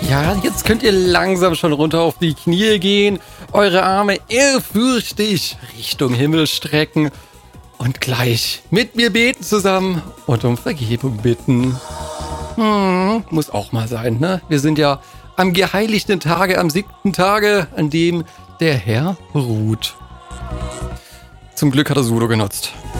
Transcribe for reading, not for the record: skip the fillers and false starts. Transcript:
Ja, jetzt könnt ihr langsam schon runter auf die Knie gehen, eure Arme ehrfürchtig Richtung Himmel strecken und gleich mit mir beten zusammen und um Vergebung bitten. Muss auch mal sein, ne? Wir sind ja am geheiligten Tage, am 7. Tage, an dem der Herr ruht. Zum Glück hat er Sudo genutzt.